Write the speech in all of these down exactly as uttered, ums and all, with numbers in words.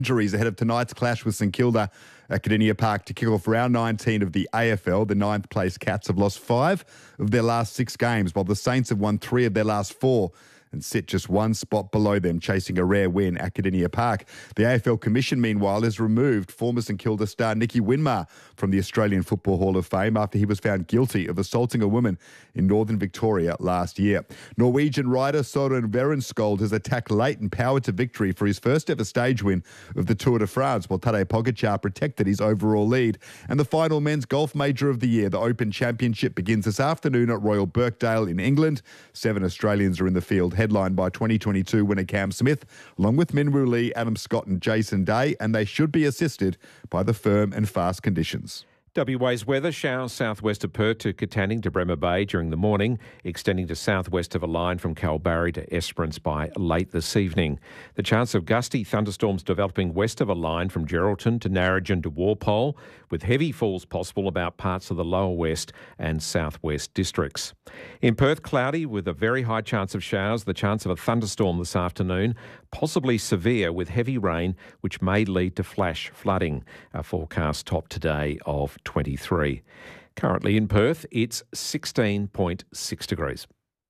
Injuries ahead of tonight's clash with St Kilda at Kardinia Park to kick off round nineteen of the A F L. The ninth place Cats have lost five of their last six games, while the Saints have won three of their last four and sit just one spot below them, chasing a rare win at Kardinia Park. The A F L Commission, meanwhile, has removed former St Kilda star Nicky Winmar from the Australian Football Hall of Fame after he was found guilty of assaulting a woman in northern Victoria last year. Norwegian rider Søren Verenskold has attacked late and powered to victory for his first ever stage win of the Tour de France, while Tadej Pogacar protected his overall lead. And the final men's golf major of the year, the Open Championship, begins this afternoon at Royal Birkdale in England. Seven Australians are in the field, headlined by twenty twenty-two winner Cam Smith, along with Minwoo Lee, Adam Scott and Jason Day, and they should be assisted by the firm and fast conditions. W A's weather: showers southwest of Perth to Katanning to Bremer Bay during the morning, extending to southwest of a line from Kalbarri to Esperance by late this evening. The chance of gusty thunderstorms developing west of a line from Geraldton to Narrogin to Walpole, with heavy falls possible about parts of the lower west and southwest districts. In Perth, cloudy with a very high chance of showers, the chance of a thunderstorm this afternoon, possibly severe with heavy rain, which may lead to flash flooding. Our forecast top today of twenty-three. Currently in Perth, it's sixteen point six degrees.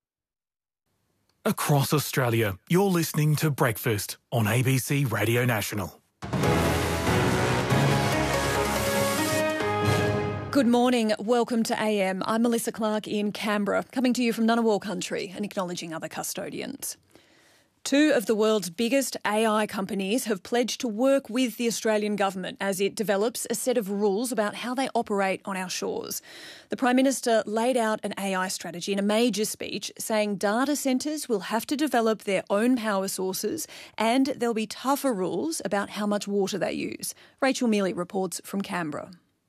Across Australia, you're listening to Breakfast on A B C Radio National. Good morning. Welcome to A M. I'm Melissa Clark in Canberra, coming to you from Ngunnawal country and acknowledging other custodians. Two of the world's biggest A I companies have pledged to work with the Australian government as it develops a set of rules about how they operate on our shores. The Prime Minister laid out an A I strategy in a major speech, saying data centres will have to develop their own power sources and there'll be tougher rules about how much water they use. Rachel Mealy reports from Canberra.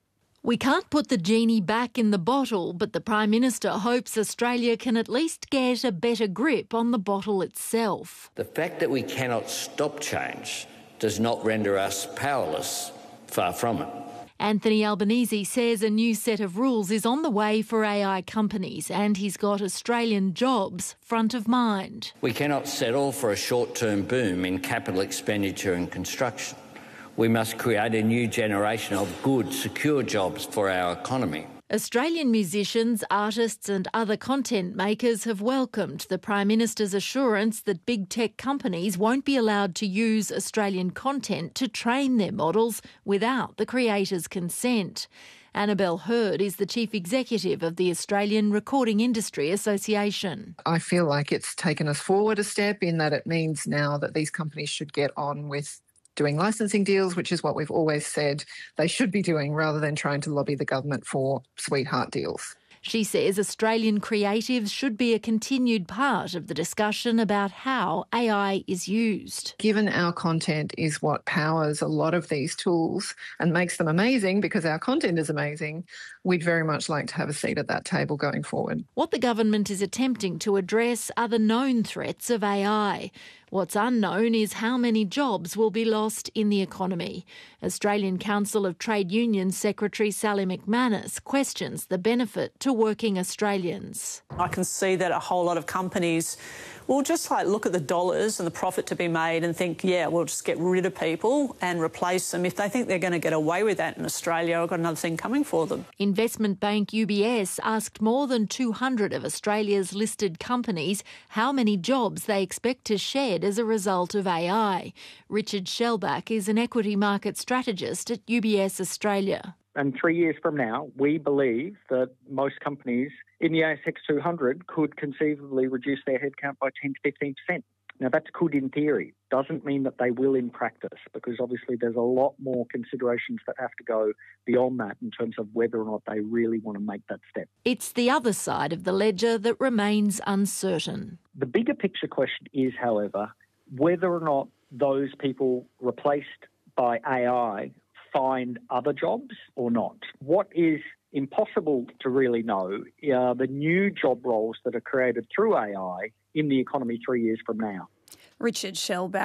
We can't put the genie back in the bottle, but the Prime Minister hopes Australia can at least get a better grip on the bottle itself. The fact that we cannot stop change does not render us powerless. Far from it. Anthony Albanese says a new set of rules is on the way for A I companies, and he's got Australian jobs front of mind. We cannot settle for a short-term boom in capital expenditure and construction. We must create a new generation of good, secure jobs for our economy. Australian musicians, artists and other content makers have welcomed the Prime Minister's assurance that big tech companies won't be allowed to use Australian content to train their models without the creators' consent. Annabelle Hurd is the Chief Executive of the Australian Recording Industry Association. I feel like it's taken us forward a step in that it means now that these companies should get on with doing licensing deals, which is what we've always said they should be doing, rather than trying to lobby the government for sweetheart deals. She says Australian creatives should be a continued part of the discussion about how A I is used. Given our content is what powers a lot of these tools and makes them amazing because our content is amazing, we'd very much like to have a seat at that table going forward. What the government is attempting to address are the known threats of A I. What's unknown is how many jobs will be lost in the economy. Australian Council of Trade Unions Secretary Sally McManus questions the benefit to working Australians. I can see that a whole lot of companies will just like look at the dollars and the profit to be made and think, yeah, we'll just get rid of people and replace them. If they think they're going to get away with that in Australia, I've got another thing coming for them. Investment bank U B S asked more than two hundred of Australia's listed companies how many jobs they expect to shed as a result of A I. Richard Shellback is an equity market strategist at U B S Australia. And three years from now, we believe that most companies in the A S X two hundred could conceivably reduce their headcount by ten to fifteen percent. Now, that's good in theory. Doesn't mean that they will in practice, because obviously there's a lot more considerations that have to go beyond that in terms of whether or not they really want to make that step. It's the other side of the ledger that remains uncertain. The bigger picture question is, however, whether or not those people replaced by A I find other jobs or not. What is impossible to really know are the new job roles that are created through A I in the economy three years from now. Richard Shellback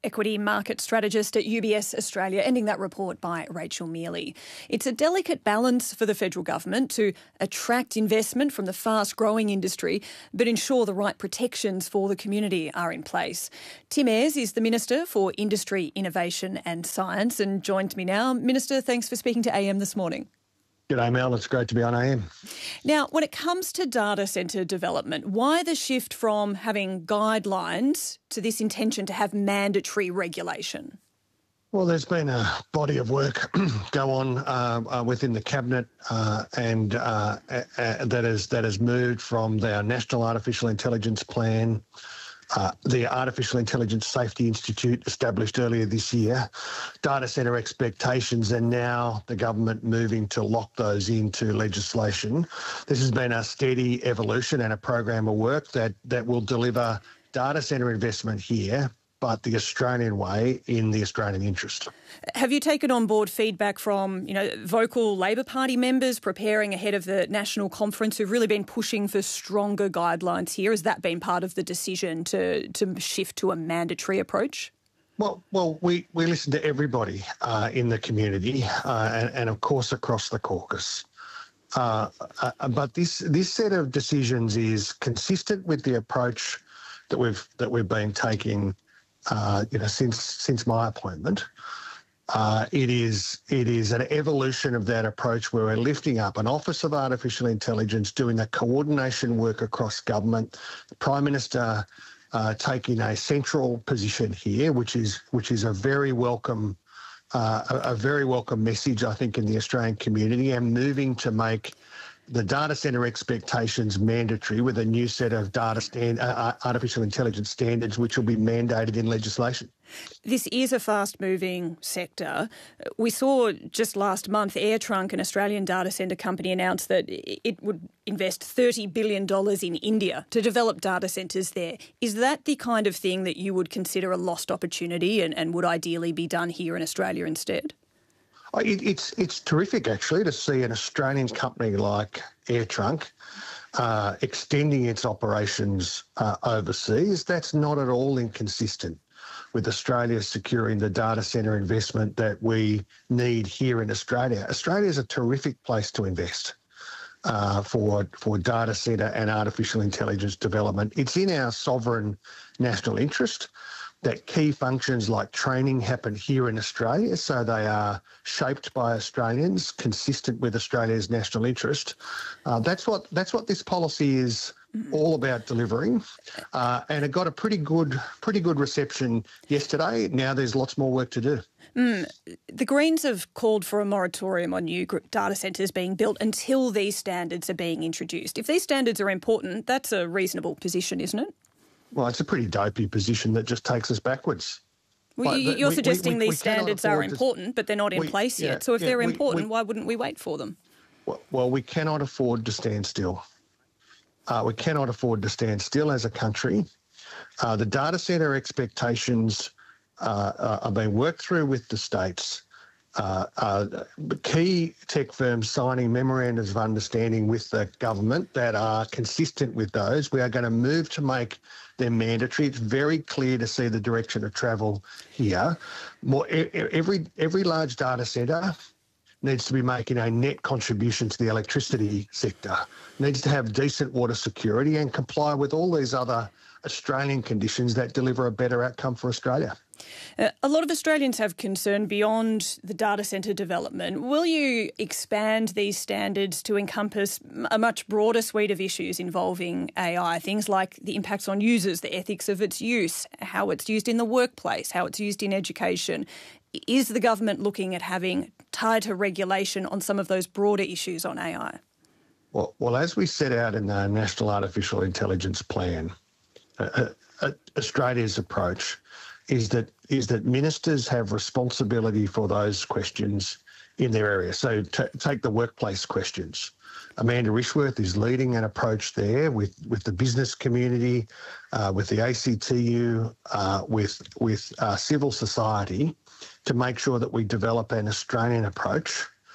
equity market strategist at U B S Australia, ending that report by Rachel Mealy. It's a delicate balance for the federal government to attract investment from the fast-growing industry but ensure the right protections for the community are in place. Tim Ayres is the Minister for Industry, Innovation and Science and joins me now. Minister, thanks for speaking to A M this morning. G'day, Mel. It's great to be on A M. Now, when it comes to data centre development, why the shift from having guidelines to this intention to have mandatory regulation? Well, there's been a body of work go on uh, uh, within the cabinet, uh, and uh, uh, that has that has moved from our National Artificial Intelligence Plan. Uh, the Artificial Intelligence Safety Institute, established earlier this year, data centre expectations, and now the government moving to lock those into legislation. This has been a steady evolution and a program of work that, that will deliver data centre investment here, but the Australian way in the Australian interest. Have you taken on board feedback from, you know, vocal Labor Party members preparing ahead of the national conference who've really been pushing for stronger guidelines here? Has that been part of the decision to, to shift to a mandatory approach? Well, well, we, we listen to everybody uh, in the community uh, and, and, of course, across the caucus. Uh, uh, but this this set of decisions is consistent with the approach that we've that we've been taking Uh, you know, since since my appointment. Uh, it is it is an evolution of that approach where we're lifting up an Office of Artificial Intelligence, doing the coordination work across government. The Prime Minister uh, taking a central position here, which is which is a very welcome uh, a, a very welcome message, I think, in the Australian community, and moving to make the data centre expectations mandatory with a new set of data stand, uh, artificial intelligence standards, which will be mandated in legislation. This is a fast-moving sector. We saw just last month AirTrunk, an Australian data centre company, announced that it would invest thirty billion dollars in India to develop data centres there. Is that the kind of thing that you would consider a lost opportunity and, and would ideally be done here in Australia instead? It, it's it's terrific, actually, to see an Australian company like AirTrunk uh, extending its operations uh, overseas. That's not at all inconsistent with Australia securing the data centre investment that we need here in Australia. Australia is a terrific place to invest uh, for, for data centre and artificial intelligence development. It's in our sovereign national interest that key functions like training happen here in Australia, so they are shaped by Australians, consistent with Australia's national interest. Uh, that's what that's what this policy is all about delivering, uh, and it got a pretty good pretty good reception yesterday. Now there's lots more work to do. Mm. The Greens have called for a moratorium on new data centres being built until these standards are being introduced. If these standards are important, that's a reasonable position, isn't it? Well, it's a pretty dopey position that just takes us backwards. Well, like, you're we, suggesting we, we, these we standards are important, to, but they're not in we, place yeah, yet. So if yeah, they're we, important, we, why wouldn't we wait for them? Well, well we cannot afford to stand still. Uh, we cannot afford to stand still as a country. Uh, the data centre expectations uh, uh, are being worked through with the states. Uh, uh, key tech firms signing memorandums of understanding with the government that are consistent with those. We are going to move to make them mandatory. It's very clear to see the direction of travel here. More, every every large data centre needs to be making a net contribution to the electricity sector, needs to have decent water security and comply with all these other Australian conditions that deliver a better outcome for Australia. Uh, a lot of Australians have concern beyond the data centre development. Will you expand these standards to encompass a much broader suite of issues involving A I, things like the impacts on users, the ethics of its use, how it's used in the workplace, how it's used in education? Is the government looking at having tighter regulation on some of those broader issues on A I? Well, well as we set out in the National Artificial Intelligence Plan, uh, uh, Australia's approach is that is that ministers have responsibility for those questions in their area. So t- take the workplace questions. Amanda Rishworth is leading an approach there with, with the business community, uh, with the A C T U, uh, with, with uh, civil society to make sure that we develop an Australian approach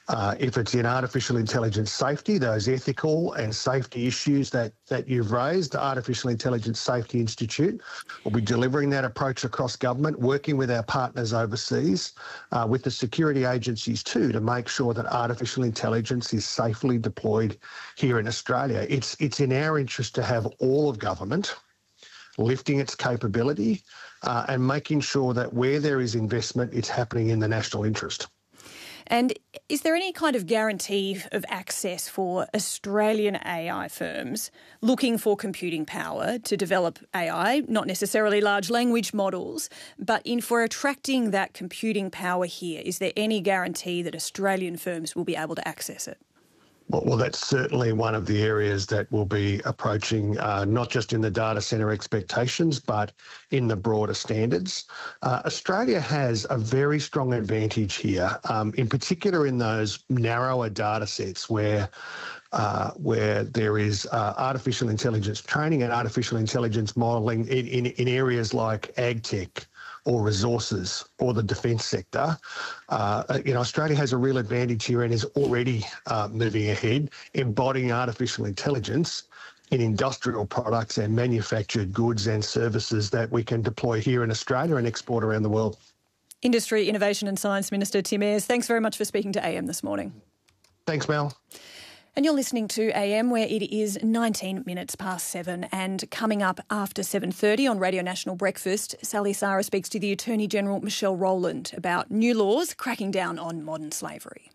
Uh, if it's in artificial intelligence safety, those ethical and safety issues that, that you've raised, the Artificial Intelligence Safety Institute will be delivering that approach across government, working with our partners overseas, uh, with the security agencies too, to make sure that artificial intelligence is safely deployed here in Australia. It's, it's in our interest to have all of government lifting its capability uh, and making sure that where there is investment, it's happening in the national interest. And is there any kind of guarantee of access for Australian A I firms looking for computing power to develop A I, not necessarily large language models, but in for attracting that computing power here? Is there any guarantee that Australian firms will be able to access it? Well, well, that's certainly one of the areas that we'll be approaching, uh, not just in the data centre expectations, but in the broader standards. Uh, Australia has a very strong advantage here, um, in particular in those narrower data sets where Uh, where there is uh, artificial intelligence training and artificial intelligence modelling in, in, in areas like ag tech or resources or the defence sector. Uh, you know, Australia has a real advantage here and is already uh, moving ahead, embodying artificial intelligence in industrial products and manufactured goods and services that we can deploy here in Australia and export around the world. Industry, Innovation and Science Minister Tim Ayres, thanks very much for speaking to A M this morning. Thanks, Mel. And you're listening to A M, where it is nineteen minutes past seven. And coming up after seven thirty on Radio National Breakfast, Sally Sarah speaks to the Attorney General Michelle Rowland about new laws cracking down on modern slavery.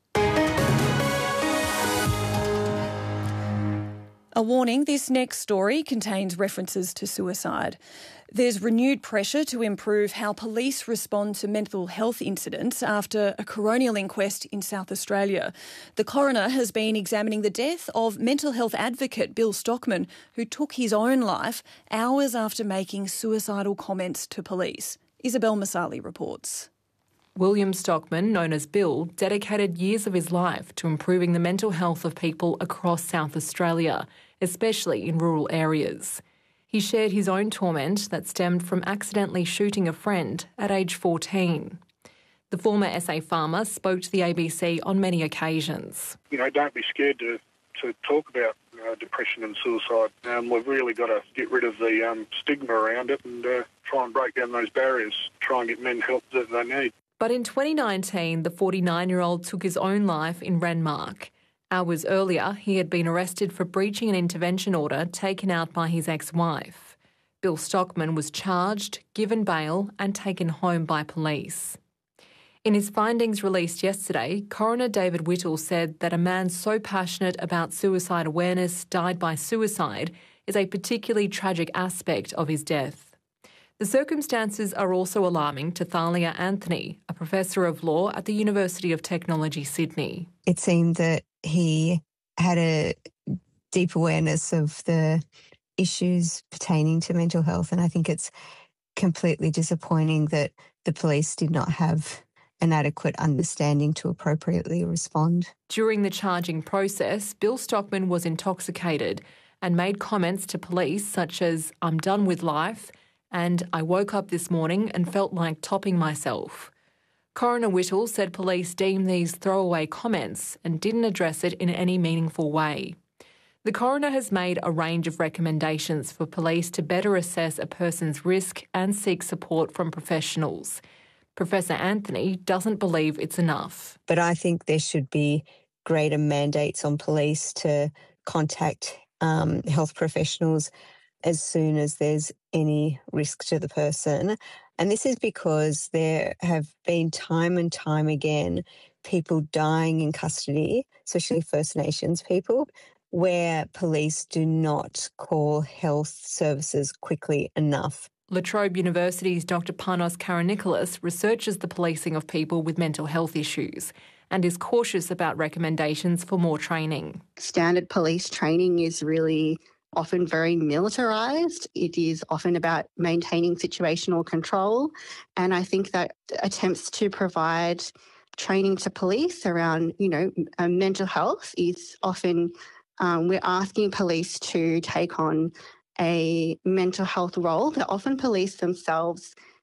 A warning, this next story contains references to suicide. There's renewed pressure to improve how police respond to mental health incidents after a coronial inquest in South Australia. The coroner has been examining the death of mental health advocate Bill Stockman, who took his own life hours after making suicidal comments to police. Isabel Masali reports. William Stockman, known as Bill, dedicated years of his life to improving the mental health of people across South Australia, especially in rural areas. He shared his own torment that stemmed from accidentally shooting a friend at age fourteen. The former S A farmer spoke to the A B C on many occasions. You know, don't be scared to, to talk about uh, depression and suicide. Um, we've really got to get rid of the um, stigma around it and uh, try and break down those barriers, try and get men help that they need. But in twenty nineteen, the forty-nine-year-old took his own life in Renmark. Hours earlier, he had been arrested for breaching an intervention order taken out by his ex-wife. Bill Stockman was charged, given bail and taken home by police. In his findings released yesterday, Coroner David Whittle said that a man so passionate about suicide awareness died by suicide is a particularly tragic aspect of his death. The circumstances are also alarming to Thalia Anthony, a professor of law at the University of Technology, Sydney. It seemed that he had a deep awareness of the issues pertaining to mental health, and I think it's completely disappointing that the police did not have an adequate understanding to appropriately respond. During the charging process, Bill Stockman was intoxicated and made comments to police such as, "I'm done with life," and "I woke up this morning and felt like topping myself." Coroner Whittle said police deemed these throwaway comments and didn't address it in any meaningful way. The coroner has made a range of recommendations for police to better assess a person's risk and seek support from professionals. Professor Anthony doesn't believe it's enough. But I think there should be greater mandates on police to contact um, health professionals as soon as there's any risk to the person. And this is because there have been time and time again people dying in custody, especially First Nations people, where police do not call health services quickly enough. La Trobe University's Doctor Panos Karanikolas researches the policing of people with mental health issues and is cautious about recommendations for more training. Standard police training is really often very militarised. It is often about maintaining situational control. And I think that attempts to provide training to police around, you know, uh, mental health is often, um, we're asking police to take on a mental health role that often police themselves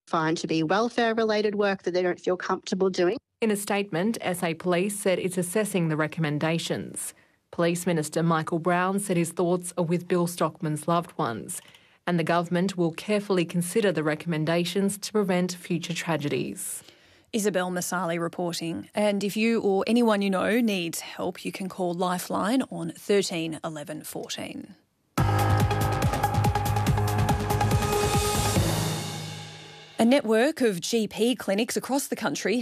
find to be welfare-related work that they don't feel comfortable doing. In a statement, S A Police said it's assessing the recommendations. Police Minister Michael Brown said his thoughts are with Bill Stockman's loved ones, and the government will carefully consider the recommendations to prevent future tragedies. Isabel Masali reporting. And if you or anyone you know needs help, you can call Lifeline on thirteen eleven fourteen. A network of G P clinics across the country